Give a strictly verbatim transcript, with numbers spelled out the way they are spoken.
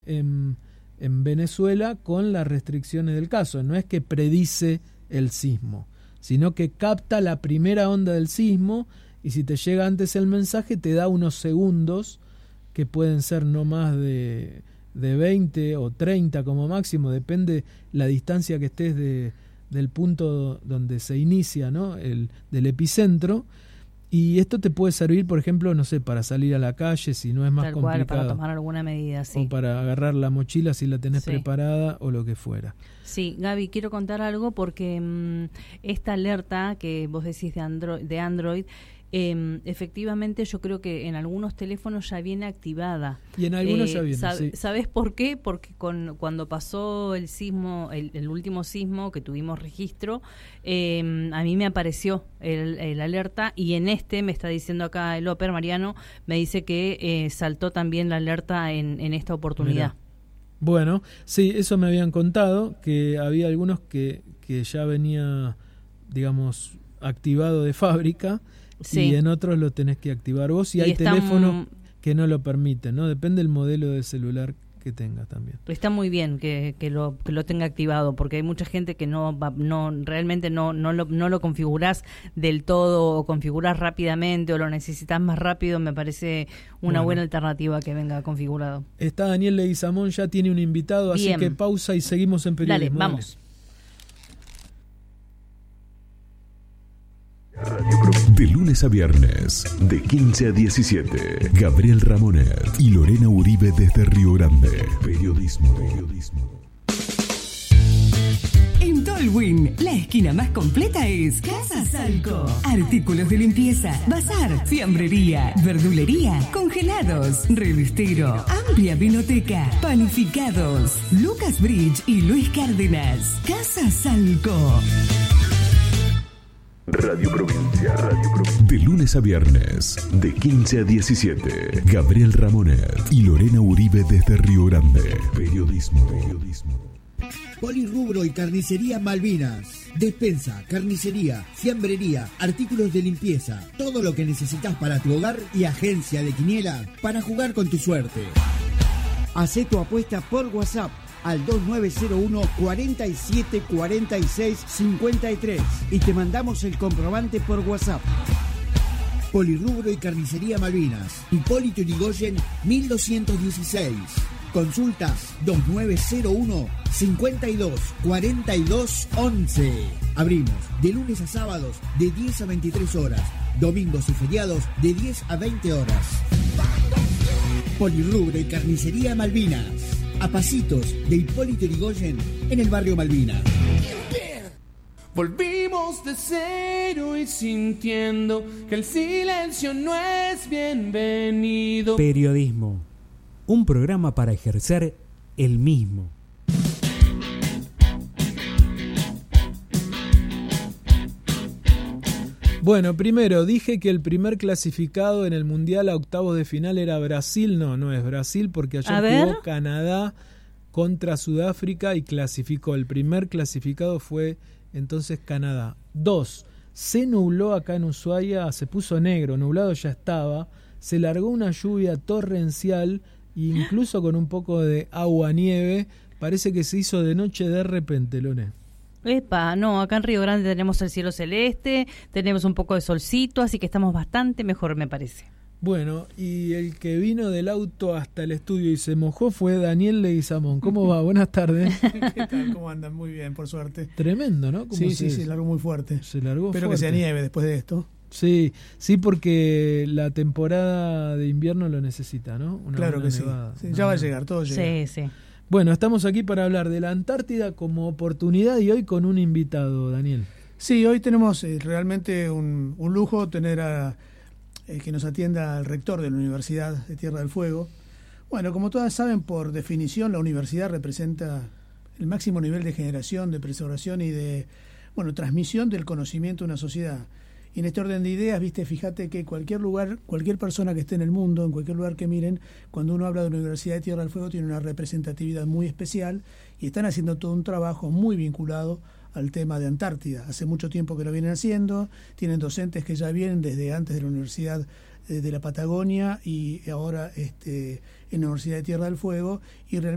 en, en Venezuela con las restricciones del caso. No es que predice el sismo, sino que capta la primera onda del sismo, y si te llega antes el mensaje te da unos segundos que pueden ser no más de, de veinte o treinta como máximo, depende la distancia que estés de, del punto donde se inicia, ¿no? El, del epicentro. Y esto te puede servir, por ejemplo, no sé, para salir a la calle si no es más Tal complicado. cual, para tomar alguna medida, sí. O para agarrar la mochila si la tenés sí. preparada o lo que fuera. Sí, Gaby, quiero contar algo porque mmm, esta alerta que vos decís de Android, de Android Eh, efectivamente yo creo que en algunos teléfonos ya viene activada. Y en algunos eh, ya viene, sab- sí. ¿Sabés por qué? Porque con, cuando pasó el sismo, el, el último sismo que tuvimos registro, eh, a mí me apareció el, el alerta, y en este me está diciendo acá el Oper, Mariano, me dice que eh, saltó también la alerta en, en esta oportunidad. Mirá. Bueno, sí, eso me habían contado, que había algunos que, que ya venía, digamos, activado de fábrica. Sí. Y en otros lo tenés que activar vos, y, y hay están... teléfonos que no lo permiten, ¿no? Depende del modelo de celular que tengas también. Está muy bien que, que lo que lo tenga activado, porque hay mucha gente que no va, no realmente no no lo no lo configurás del todo, o configurás rápidamente, o lo necesitas más rápido. Me parece una bueno. buena alternativa que venga configurado. Está Daniel Leguizamón, ya tiene un invitado, bien. Así que pausa y seguimos en periodismo. Dale, vamos. De lunes a viernes, de quince a diecisiete, Gabriel Ramonet y Lorena Uribe desde Río Grande. Periodismo. Periodismo. En Tolwyn, la esquina más completa es Casa Salco. Artículos de limpieza, bazar, fiambrería, verdulería, congelados, revistero, amplia vinoteca, panificados. Lucas Bridge y Luis Cárdenas. Casa Salco. Radio Provincia. Radio Provincia. De lunes a viernes, de quince a diecisiete, Gabriel Ramonet y Lorena Uribe desde Río Grande. Periodismo. Periodismo. Polirrubro y Carnicería Malvinas. Despensa, carnicería, fiambrería, artículos de limpieza, todo lo que necesitas para tu hogar, y agencia de quiniela para jugar con tu suerte. Hacé tu apuesta por WhatsApp al dos nueve cero uno, cuatro siete cuatro seis, cinco tres y te mandamos el comprobante por WhatsApp. Polirrubro y Carnicería Malvinas, Hipólito Yrigoyen mil doscientos dieciséis. Consultas dos nueve cero uno, cinco dos, cuatro dos, once. Abrimos de lunes a sábados de diez a veintitrés horas, domingos y feriados de diez a veinte horas. Polirrubro y Carnicería Malvinas, a pasitos de Hipólito Yrigoyen en el barrio Malvina. Volvimos de cero y sintiendo que el silencio no es bienvenido. Periodismo, un programa para ejercer el mismo. Bueno, primero dije que el primer clasificado en el Mundial a octavos de final era Brasil. No, no es Brasil, porque ayer jugó Canadá contra Sudáfrica y clasificó. El primer clasificado fue entonces Canadá. Dos, se nubló acá en Ushuaia, se puso negro, nublado ya estaba, se largó una lluvia torrencial, incluso con un poco de agua-nieve. Parece que se hizo de noche de repente, Lone. Epa, no, acá en Río Grande tenemos el cielo celeste, tenemos un poco de solcito, así que estamos bastante mejor, me parece. Bueno, y el que vino del auto hasta el estudio y se mojó fue Daniel Leguizamón. ¿Cómo va? Buenas tardes. ¿Qué tal? ¿Cómo andan? Muy bien, por suerte. Tremendo, ¿no? Sí, sí, se largó muy fuerte. Se largó Espero fuerte. que sea nieve después de esto. Sí, sí, porque la temporada de invierno lo necesita, ¿no? Una claro que sí. nevada, sí. Ya va a llegar, todo llega. Sí, sí. Bueno, estamos aquí para hablar de la Antártida como oportunidad y hoy con un invitado, Daniel. Sí, hoy tenemos eh, realmente un, un lujo tener a eh, que nos atienda al rector de la Universidad de Tierra del Fuego. Bueno, como todas saben, por definición, la universidad representa el máximo nivel de generación, de preservación y de bueno transmisión del conocimiento de una sociedad. Y en este orden de ideas, viste, fíjate que cualquier lugar, cualquier persona que esté en el mundo, en cualquier lugar que miren, cuando uno habla de la Universidad de Tierra del Fuego tiene una representatividad muy especial y están haciendo todo un trabajo muy vinculado al tema de Antártida. Hace mucho tiempo que lo vienen haciendo, tienen docentes que ya vienen desde antes de la Universidad de la Patagonia y ahora este, en la Universidad de Tierra del Fuego, y realmente